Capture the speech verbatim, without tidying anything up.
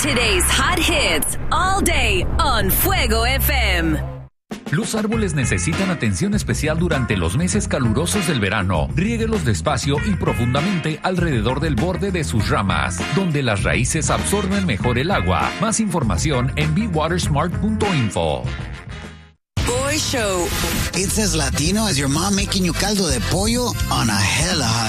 Today's hot hits all day on Fuego F M. Los árboles necesitan atención especial durante los meses calurosos del verano. Riéguelos despacio y profundamente alrededor del borde de sus ramas, donde las raíces absorben mejor el agua. Más información en be water smart punto info. Boy Show. It's as Latino as your mom making you caldo de pollo on a hella hot